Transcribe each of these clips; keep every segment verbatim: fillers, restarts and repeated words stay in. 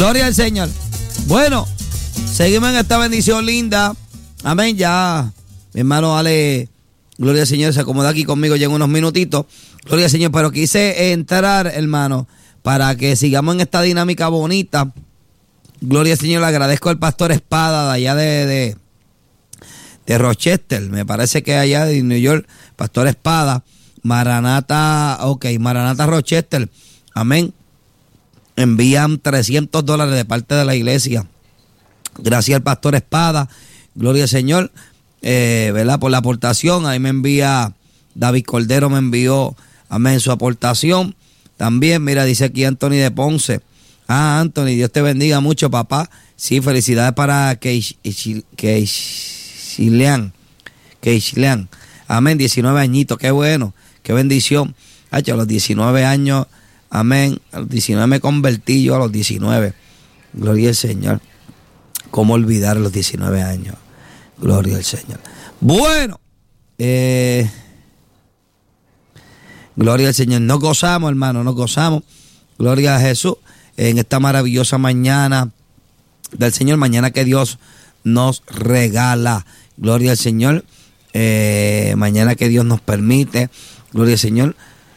Gloria al Señor. Bueno, seguimos en esta bendición linda. Amén. Ya, mi hermano Ale, gloria al Señor, se acomoda aquí conmigo ya en unos minutitos. Gloria al Señor, pero quise entrar, hermano, para que sigamos en esta dinámica bonita. Gloria al Señor, le agradezco al pastor Espada de allá de, de, de Rochester, me parece que allá de New York, pastor Espada, Maranata, ok, Maranata Rochester, amén. Envían trescientos dólares de parte de la iglesia. Gracias al pastor Espada, gloria al Señor, eh, ¿verdad? Por la aportación. Ahí me envía, David Cordero me envió, amén, su aportación. También, mira, dice aquí Anthony de Ponce. Ah, Anthony, Dios te bendiga mucho, papá. Sí, felicidades para Keishlean. Keishlean. Amén, diecinueve añitos, qué bueno, qué bendición. Hacho, a los diecinueve años, amén, a los diecinueve me convertí yo, a los diecinueve. Gloria al Señor. ¿Cómo olvidar los diecinueve años? Gloria al Señor. Bueno, eh, gloria al Señor. Nos gozamos, hermano, nos gozamos. Gloria a Jesús. En esta maravillosa mañana del Señor, mañana que Dios nos regala. Gloria al Señor. Eh, mañana que Dios nos permite. Gloria al Señor.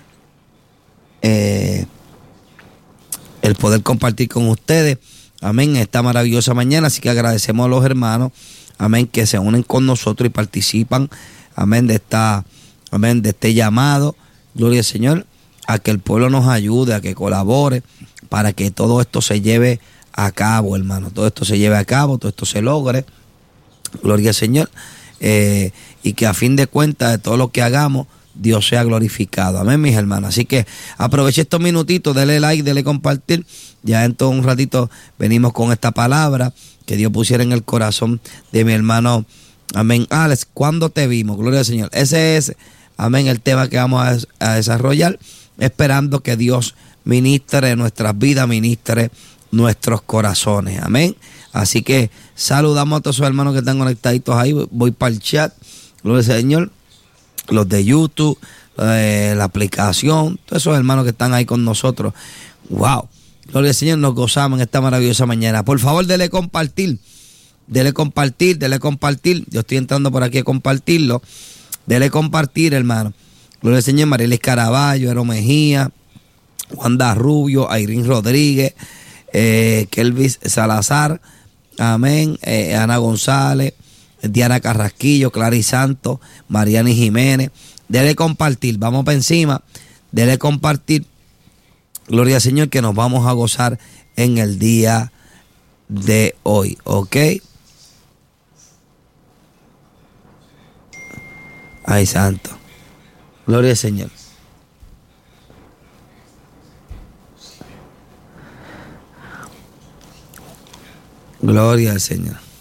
Eh, el poder compartir con ustedes. Amén. Esta maravillosa mañana. Así que agradecemos a los hermanos. Amén. Que se unen con nosotros y participan. Amén. De esta, amén. De este llamado. Gloria al Señor. A que el pueblo nos ayude, a que colabore, para que todo esto se lleve a cabo, hermano. Todo esto se lleve a cabo, todo esto se logre. Gloria al Señor. Eh, y que a fin de cuentas de todo lo que hagamos, Dios sea glorificado. Amén, mis hermanos. Así que aproveche estos minutitos, dele like, dele compartir. Ya en todo un ratito venimos con esta palabra que Dios pusiera en el corazón de mi hermano. Amén. Alex, ¿cuándo te vimos? Gloria al Señor. Ese es, amén, el tema que vamos a, a desarrollar, esperando que Dios ministre nuestras vidas, ministre nuestros corazones. Amén. Así que saludamos a todos esos hermanos que están conectaditos ahí. Voy para el chat. Gloria al Señor. Los de YouTube, eh, la aplicación, todos esos hermanos que están ahí con nosotros. Wow. Gloria al Señor, nos gozamos en esta maravillosa mañana. Por favor, dele compartir. Dele compartir, dele compartir. Yo estoy entrando por aquí a compartirlo. Dele compartir, hermano. Gloria al Señor. Marilis Caraballo, Ero Mejía, Wanda Rubio, Airín Rodríguez, eh, Kelvis Salazar, amén, eh, Ana González, Diana Carrasquillo, Clary Santos, Mariani Jiménez. Dele compartir, vamos para encima, dele compartir. Gloria al Señor, que nos vamos a gozar en el día de hoy, ¿ok? Ay, santo. Gloria al Señor. Gloria al Señor.